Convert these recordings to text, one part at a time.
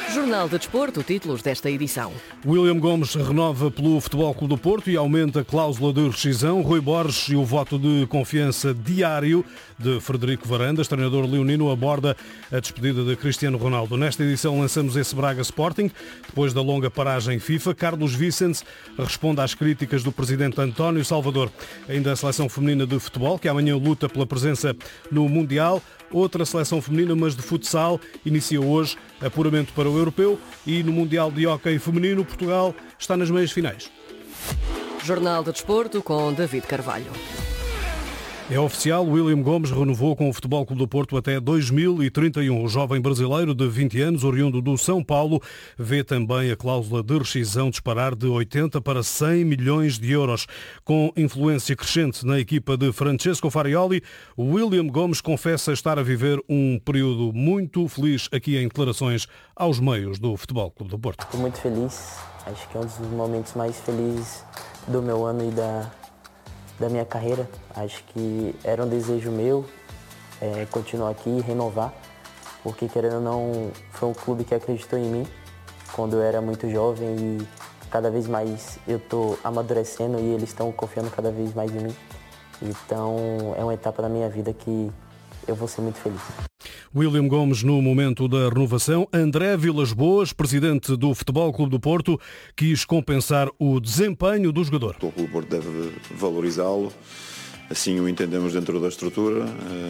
Jornal de Desporto, títulos desta edição. William Gomes renova pelo Futebol Clube do Porto e aumenta a cláusula de rescisão. Rui Borges e o voto de confiança diário de Frederico Varandas, treinador leonino, aborda a despedida de Cristiano Ronaldo. Nesta edição lançamos esse Braga Sporting. Depois da longa paragem FIFA, Carlos Vicente responde às críticas do presidente António Salvador. Ainda a seleção feminina de futebol, que amanhã luta pela presença no Mundial. Outra seleção feminina, mas de futsal, inicia hoje apuramento para o Europeu e no Mundial de Hóquei Feminino, Portugal está nas meias finais. Jornal de Desporto com David Carvalho. É oficial, William Gomes renovou com o Futebol Clube do Porto até 2031. O jovem brasileiro de 20 anos, oriundo do São Paulo, vê também a cláusula de rescisão disparar de 80 para 100 milhões de euros. Com influência crescente na equipa de Francesco Farioli, William Gomes confessa estar a viver um período muito feliz aqui em declarações aos meios do Futebol Clube do Porto. Estou muito feliz, acho que é um dos momentos mais felizes do meu ano e da minha carreira. Acho que era um desejo meu continuar aqui e renovar, porque querendo ou não, foi um clube que acreditou em mim quando eu era muito jovem e cada vez mais eu estou amadurecendo e eles estão confiando cada vez mais em mim. Então é uma etapa da minha vida que eu vou ser muito feliz. William Gomes no momento da renovação. André Vilas-Boas, presidente do Futebol Clube do Porto, quis compensar o desempenho do jogador. O Clube do Porto deve valorizá-lo, assim o entendemos dentro da estrutura,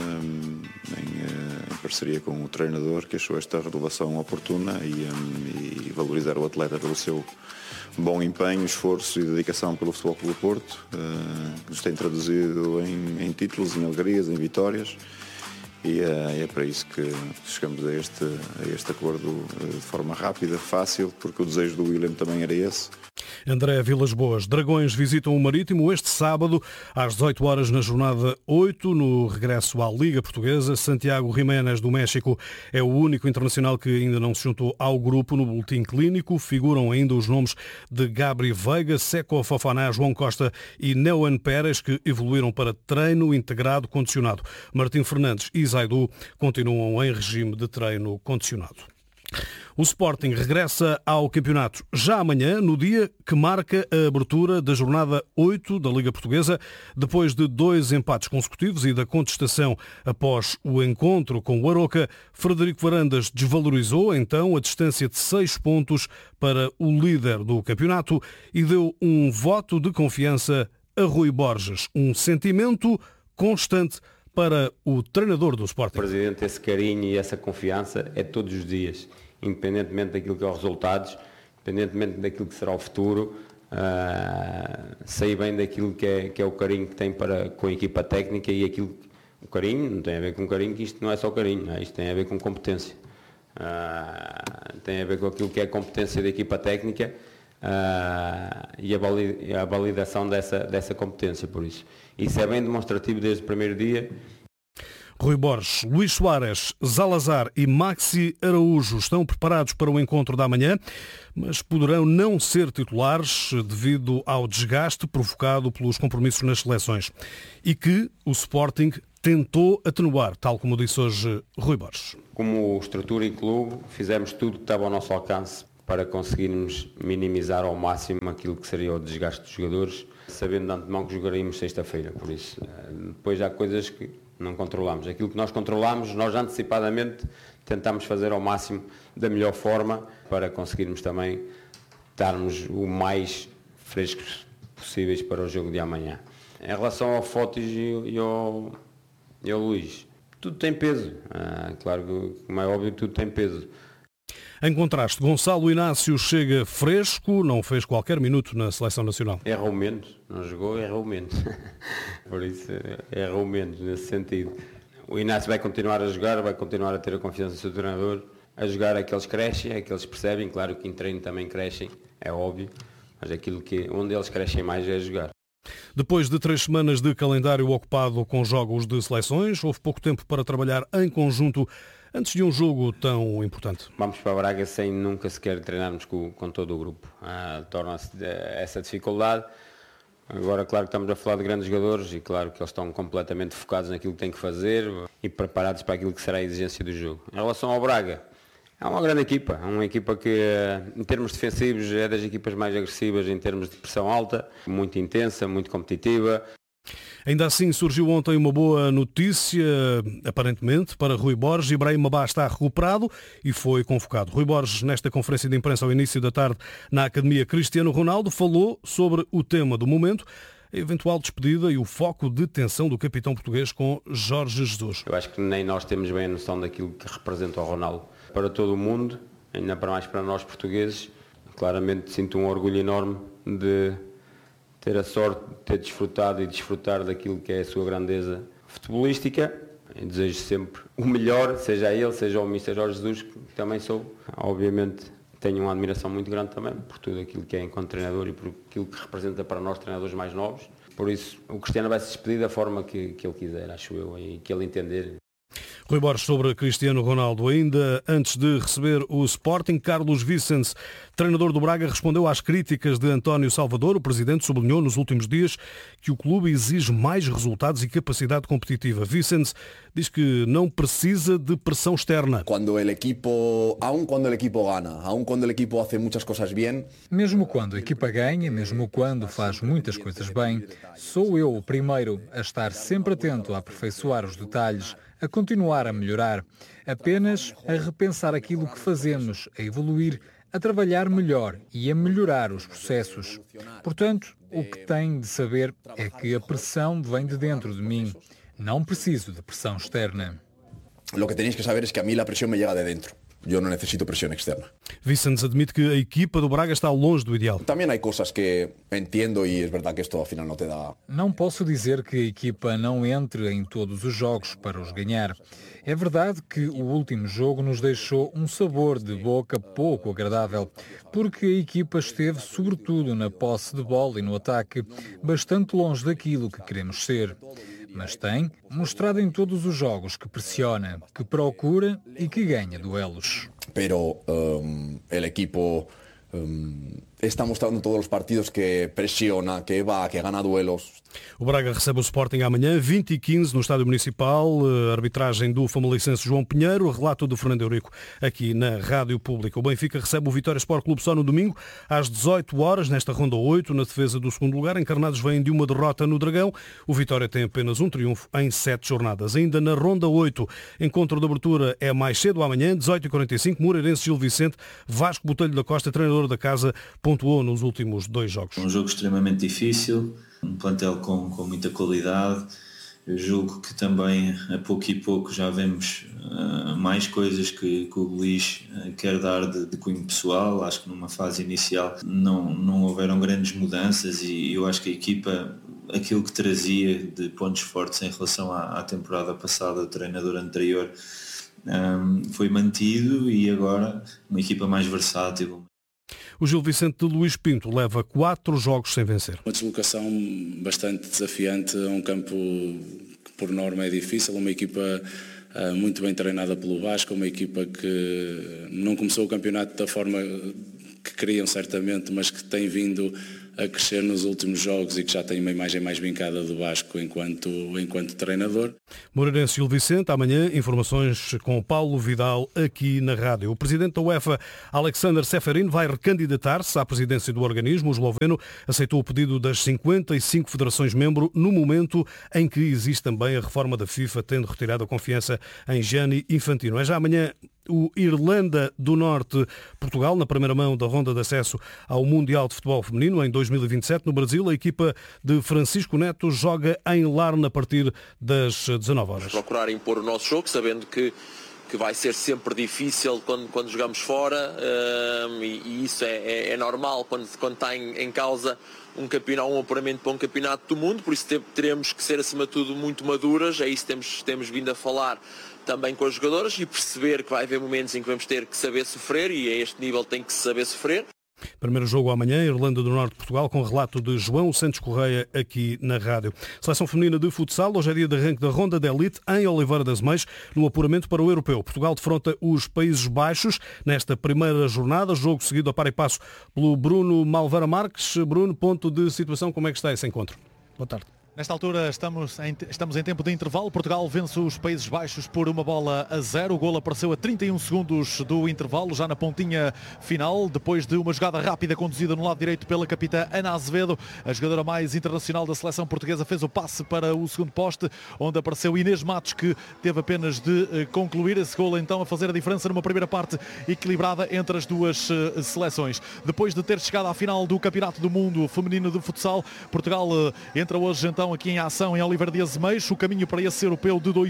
em parceria com o treinador, que achou esta renovação oportuna e valorizar o atleta pelo seu bom empenho, esforço e dedicação pelo Futebol Clube do Porto, que nos tem traduzido em títulos, em alegrias, em vitórias. E é para isso que chegamos a este acordo de forma rápida, fácil, porque o desejo do William também era esse. André Vilas-Boas. Dragões visitam o Marítimo este sábado às 18 horas na jornada 8, no regresso à Liga Portuguesa. Santiago Jiménez do México é o único internacional que ainda não se juntou ao grupo. No boletim clínico figuram ainda os nomes de Gabri Veiga, Seco Fofaná, João Costa e Neuan Pérez, que evoluíram para treino integrado condicionado. Martim Fernandes e Zaidu continuam em regime de treino condicionado. O Sporting regressa ao campeonato já amanhã, no dia que marca a abertura da jornada 8 da Liga Portuguesa, depois de 2 empates consecutivos e da contestação após o encontro com o Aroca. Frederico Varandas desvalorizou então a distância de 6 pontos para o líder do campeonato e deu um voto de confiança a Rui Borges, um sentimento constante para o treinador do Sporting. Presidente, esse carinho e essa confiança é todos os dias, independentemente daquilo que é os resultados, independentemente daquilo que será o futuro, sei bem daquilo que é o carinho que tem com a equipa técnica e o carinho não tem a ver com carinho, que isto não é só carinho, não é? Isto tem a ver com competência, tem a ver com aquilo que é a competência da equipa técnica e a validação dessa competência, por isso. Isso é bem demonstrativo desde o primeiro dia. Rui Borges, Luís Soares, Zalazar e Maxi Araújo estão preparados para o encontro da manhã, mas poderão não ser titulares devido ao desgaste provocado pelos compromissos nas seleções e que o Sporting tentou atenuar, tal como disse hoje Rui Borges. Como estrutura e clube, fizemos tudo que estava ao nosso alcance para conseguirmos minimizar ao máximo aquilo que seria o desgaste dos jogadores, sabendo de antemão que jogaríamos sexta-feira. Por isso, depois há coisas que não controlamos. Aquilo que nós controlamos, nós antecipadamente tentamos fazer ao máximo da melhor forma para conseguirmos também estarmos o mais frescos possíveis para o jogo de amanhã. Em relação ao Fotis e ao Luís, tudo tem peso. Claro que, como é óbvio, tudo tem peso. Em contraste, Gonçalo Inácio chega fresco, não fez qualquer minuto na Seleção Nacional. Errou menos, não jogou, errou menos. Por isso, errou menos nesse sentido. O Inácio vai continuar a jogar, vai continuar a ter a confiança do seu treinador. A jogar é que eles crescem, é que eles percebem. Claro que em treino também crescem, é óbvio. Mas onde eles crescem mais é a jogar. Depois de 3 semanas de calendário ocupado com jogos de seleções, houve pouco tempo para trabalhar em conjunto antes de um jogo tão importante. Vamos para Braga sem nunca sequer treinarmos com todo o grupo. Torna-se essa dificuldade. Agora, claro que estamos a falar de grandes jogadores e claro que eles estão completamente focados naquilo que têm que fazer e preparados para aquilo que será a exigência do jogo. Em relação ao Braga, É uma grande equipa, é uma equipa que em termos defensivos é das equipas mais agressivas em termos de pressão alta, muito intensa, muito competitiva. Ainda assim, surgiu ontem uma boa notícia, aparentemente, para Rui Borges. Ibrahim Mabá está recuperado e foi convocado. Rui Borges, nesta conferência de imprensa ao início da tarde na Academia Cristiano Ronaldo, falou sobre o tema do momento, a eventual despedida e o foco de tensão do capitão português com Jorge Jesus. Eu acho que nem nós temos bem a noção daquilo que representa o Ronaldo para todo o mundo, ainda para mais para nós portugueses. Claramente sinto um orgulho enorme de ter a sorte de ter desfrutado e desfrutar daquilo que é a sua grandeza futebolística. Eu desejo sempre o melhor, seja ele, seja o Mr. Jorge Jesus, que também sou. Obviamente tenho uma admiração muito grande também por tudo aquilo que é enquanto treinador e por aquilo que representa para nós treinadores mais novos. Por isso, o Cristiano vai se despedir da forma que ele quiser, acho eu, e que ele entender. Rui Borges sobre Cristiano Ronaldo. Ainda antes de receber o Sporting, Carlos Vicens, treinador do Braga, respondeu às críticas de António Salvador. O presidente sublinhou nos últimos dias que o clube exige mais resultados e capacidade competitiva. Vicens diz que não precisa de pressão externa. Quando o equipo gana, aun quando o equipo faz muitas coisas bem. Mesmo quando a equipa ganha, mesmo quando faz muitas coisas bem, sou eu o primeiro a estar sempre atento a aperfeiçoar os detalhes, a continuar a melhorar, apenas a repensar aquilo que fazemos, a evoluir, a trabalhar melhor e a melhorar os processos. Portanto, o que tem de saber é que a pressão vem de dentro de mim. Não preciso de pressão externa. O que tenéis que saber é que a mim a pressão me chega de dentro. Eu não necessito pressão externa. Vicens admite que a equipa do Braga está longe do ideal. Também há coisas que entendo e é verdade que isto ao final não te dá. Não posso dizer que a equipa não entre em todos os jogos para os ganhar. É verdade que o último jogo nos deixou um sabor de boca pouco agradável, porque a equipa esteve, sobretudo na posse de bola e no ataque, bastante longe daquilo que queremos ser. Mas tem mostrado em todos os jogos que pressiona, que procura e que ganha duelos. Pero o equipo está mostrando todos os partidos que pressiona, que va, que gana duelos. O Braga recebe o Sporting amanhã, 20h15, no Estádio Municipal. Arbitragem do famalicense João Pinheiro. Relato do Fernando Eurico aqui na Rádio Pública. O Benfica recebe o Vitória Sport Clube só no domingo, às 18 horas, nesta ronda 8, na defesa do segundo lugar. Encarnados vêm de uma derrota no Dragão. O Vitória tem apenas um triunfo em 7 jornadas. Ainda na ronda 8, encontro de abertura é mais cedo amanhã, 18h45, Moreirense Gil Vicente. Vasco Botelho da Costa, treinador da casa, pontuou nos últimos 2 jogos. Um jogo extremamente difícil, um plantel com muita qualidade. Eu julgo que também a pouco e pouco já vemos mais coisas que o Luís quer dar de cunho pessoal. Acho que numa fase inicial não houveram grandes mudanças e eu acho que a equipa, aquilo que trazia de pontos fortes em relação à temporada passada do treinador anterior, foi mantido e agora uma equipa mais versátil. O Gil Vicente de Luís Pinto leva 4 jogos sem vencer. Uma deslocação bastante desafiante, um campo que por norma é difícil, uma equipa muito bem treinada pelo Vasco, uma equipa que não começou o campeonato da forma que queriam certamente, mas que tem vindo a crescer nos últimos jogos e que já tem uma imagem mais vincada do Vasco enquanto treinador. Moreirense Gil Vicente, amanhã informações com Paulo Vidal aqui na rádio. O presidente da UEFA, Alexander Seferin, vai recandidatar-se à presidência do organismo. O esloveno aceitou o pedido das 55 federações-membro no momento em que existe também a reforma da FIFA, tendo retirado a confiança em Gianni Infantino. É já amanhã o Irlanda do Norte-Portugal, na primeira mão da ronda de acesso ao Mundial de Futebol Feminino em 2027. No Brasil, a equipa de Francisco Neto joga em Larne a partir das 19 horas. Procurar impor o nosso jogo, sabendo que vai ser sempre difícil quando jogamos fora, e isso é normal quando está em causa um apuramento para um campeonato do mundo, por isso teremos que ser acima de tudo muito maduras. É isso que temos vindo a falar também com as jogadoras e perceber que vai haver momentos em que vamos ter que saber sofrer e a este nível tem que se saber sofrer. Primeiro jogo amanhã, Irlanda do Norte-Portugal, com relato de João Santos Correia aqui na rádio. Seleção feminina de futsal, hoje é dia de arranque da Ronda de Elite em Oliveira das Meias, no apuramento para o Europeu. Portugal defronta os Países Baixos nesta primeira jornada, jogo seguido a par e passo pelo Bruno Malvara Marques. Bruno, ponto de situação, como é que está esse encontro? Boa tarde. Nesta altura estamos em tempo de intervalo. Portugal vence os Países Baixos por 1-0. O golo apareceu a 31 segundos do intervalo, já na pontinha final, depois de uma jogada rápida conduzida no lado direito pela capitã Ana Azevedo. A jogadora mais internacional da seleção portuguesa fez o passe para o segundo poste, onde apareceu Inês Matos, que teve apenas de concluir esse golo, então a fazer a diferença numa primeira parte equilibrada entre as duas seleções. Depois de ter chegado à final do Campeonato do Mundo Feminino de Futsal, Portugal entra hoje então aqui em ação em Oliveira de Azeméis, o caminho para esse europeu de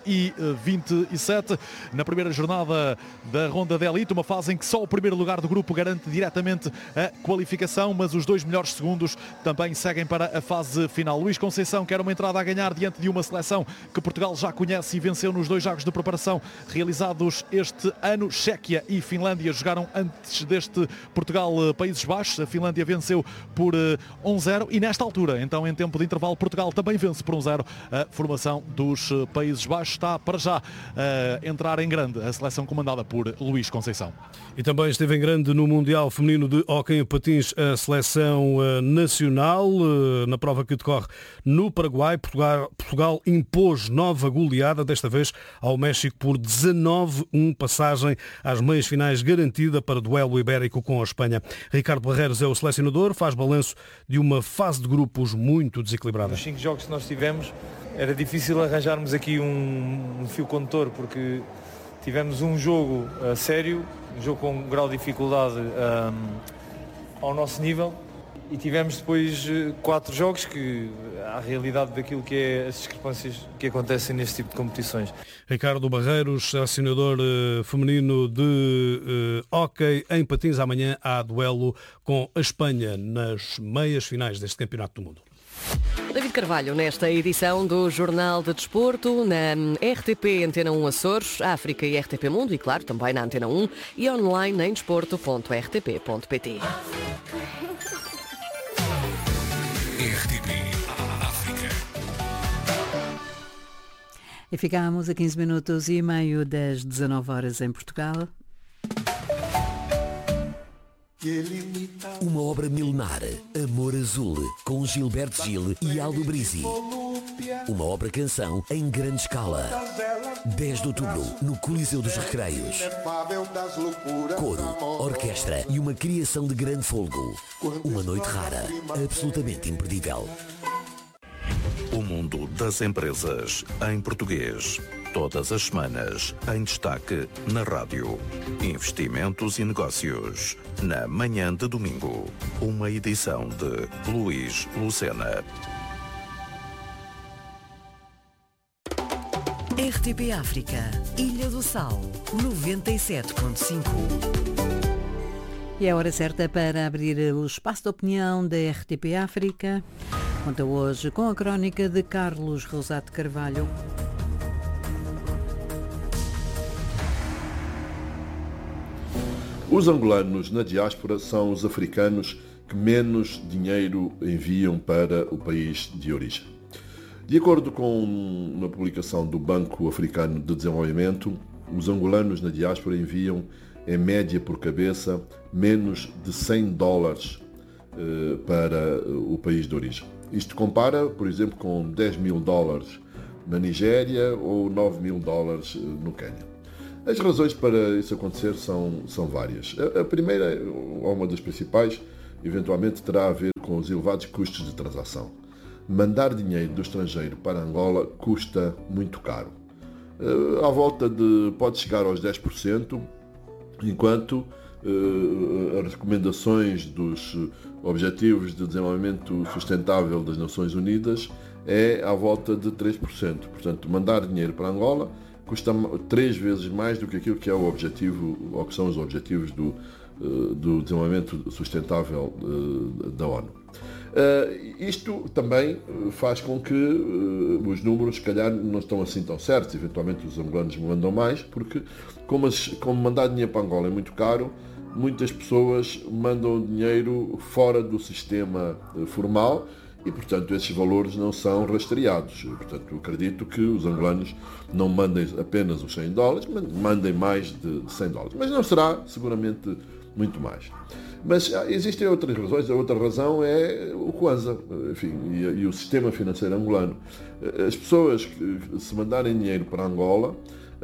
2027. Na primeira jornada da ronda de elite, uma fase em que só o primeiro lugar do grupo garante diretamente a qualificação, mas os 2 melhores segundos também seguem para a fase final. Luís Conceição quer uma entrada a ganhar diante de uma seleção que Portugal já conhece e venceu nos 2 jogos de preparação realizados este ano. Chequia e Finlândia jogaram antes deste Portugal-Países Baixos. A Finlândia venceu por 1-0 e nesta altura, então em tempo de intervalo, Portugal também vence por 1-0. A formação dos Países Baixos está para já a entrar em grande a seleção comandada por Luís Conceição. E também esteve em grande no Mundial Feminino de Hóquei em Patins a seleção nacional. Na prova que decorre no Paraguai, Portugal impôs nova goleada, desta vez ao México por 19-1, passagem às meias finais garantida para duelo ibérico com a Espanha. Ricardo Barreiros é o selecionador, faz balanço de uma fase de grupos muito desequilibrada. Nos 5 jogos que nós tivemos, era difícil arranjarmos aqui um fio condutor, porque tivemos um jogo sério, um jogo com um grau de dificuldade ao nosso nível, e tivemos depois 4 jogos que há a realidade daquilo que é as discrepâncias que acontecem neste tipo de competições. Ricardo Barreiros, selecionador feminino de hóquei em patins. Amanhã há duelo com a Espanha nas meias finais deste Campeonato do Mundo. David Carvalho, nesta edição do Jornal de Desporto, na RTP Antena 1 Açores, África e RTP Mundo, e claro, também na Antena 1 e online em desporto.rtp.pt. RTP África. E ficamos a 15 minutos e meio das 19 horas em Portugal. Uma obra milenar, Amor Azul, com Gilberto Gil e Aldo Brisi. Uma obra-canção em grande escala. 10 de outubro, no Coliseu dos Recreios. Coro, orquestra e uma criação de grande fôlego. Uma noite rara, absolutamente imperdível. O mundo das empresas, em português. Todas as semanas, em destaque na rádio. Investimentos e negócios. Na manhã de domingo. Uma edição de Luís Lucena. RTP África, Ilha do Sal, 97.5. E é a hora certa para abrir o espaço de opinião da RTP África. Conta hoje com a crónica de Carlos Rosato Carvalho. Os angolanos na diáspora são os africanos que menos dinheiro enviam para o país de origem. De acordo com uma publicação do Banco Africano de Desenvolvimento, os angolanos na diáspora enviam, em média por cabeça, menos de $100 para o país de origem. Isto compara, por exemplo, com $10.000 na Nigéria ou $9.000 no Quênia. As razões para isso acontecer são várias. A primeira, ou uma das principais, eventualmente terá a ver com os elevados custos de transação. Mandar dinheiro do estrangeiro para Angola custa muito caro. À volta pode chegar aos 10%, enquanto as recomendações dos Objetivos de Desenvolvimento Sustentável das Nações Unidas é à volta de 3%. Portanto, mandar dinheiro para Angola custa 3 vezes mais do que aquilo que é o objetivo, ou que são os objetivos do desenvolvimento sustentável da ONU. Isto também faz com que os números, se calhar, não estão assim tão certos. Eventualmente os angolanos mandam mais, porque como mandar dinheiro para Angola é muito caro, muitas pessoas mandam dinheiro fora do sistema formal e, portanto, esses valores não são rastreados. Portanto, acredito que os angolanos não mandem apenas os $100, mas mandem mais de $100. Mas não será, seguramente, muito mais. Mas existem outras razões. A outra razão é o Kwanza, enfim, e o sistema financeiro angolano. As pessoas que se mandarem dinheiro para Angola,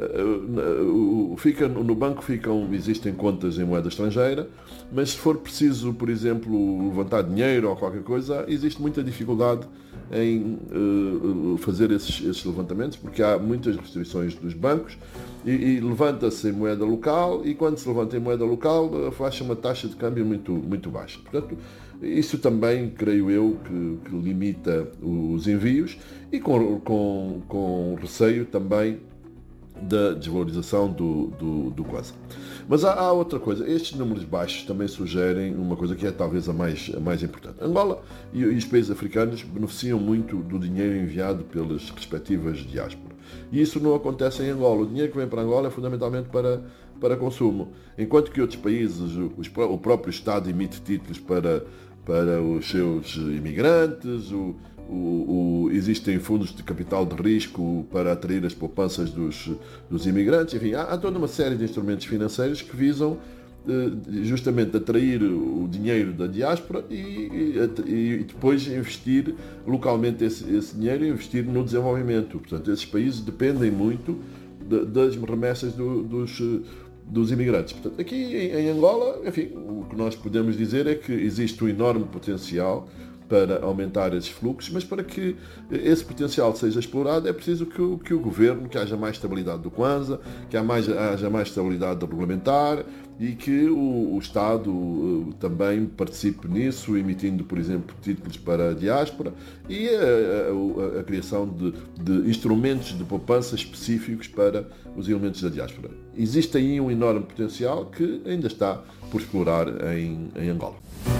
no banco existem contas em moeda estrangeira, mas se for preciso, por exemplo, levantar dinheiro ou qualquer coisa, existe muita dificuldade em fazer esses levantamentos, porque há muitas restrições dos bancos e levanta-se em moeda local, e quando se levanta em moeda local faz uma taxa de câmbio muito, muito baixa. Portanto, isso também, creio eu, que limita os envios e com receio também da desvalorização do Kwanza. Mas há outra coisa. Estes números baixos também sugerem uma coisa que é talvez a mais importante. Angola e os países africanos beneficiam muito do dinheiro enviado pelas respectivas diásporas. E isso não acontece em Angola. O dinheiro que vem para Angola é fundamentalmente para consumo. Enquanto que outros países, o próprio Estado emite títulos para os seus imigrantes, existem fundos de capital de risco para atrair as poupanças dos imigrantes, enfim, há toda uma série de instrumentos financeiros que visam justamente atrair o dinheiro da diáspora e depois investir localmente esse dinheiro e investir no desenvolvimento. Portanto, esses países dependem muito das remessas dos imigrantes. Portanto, aqui em Angola, enfim, o que nós podemos dizer é que existe um enorme potencial para aumentar esses fluxos, mas para que esse potencial seja explorado é preciso que o governo, que haja mais estabilidade do Kwanza, que haja mais estabilidade regulamentar e que o Estado também participe nisso, emitindo, por exemplo, títulos para a diáspora e a criação de instrumentos de poupança específicos para os elementos da diáspora. Existe aí um enorme potencial que ainda está por explorar em Angola.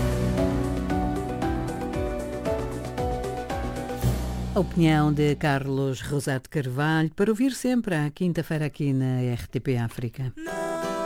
A opinião de Carlos Rosado Carvalho, para ouvir sempre à quinta-feira aqui na RTP África.